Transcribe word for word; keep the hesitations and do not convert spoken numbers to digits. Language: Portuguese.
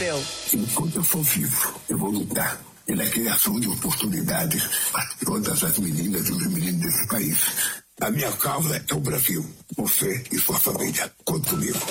seu? Enquanto eu for vivo, eu vou lutar pela criação de oportunidades para todas as meninas e os meninos desse país. A minha causa é o Brasil. Você e sua família. Conte comigo.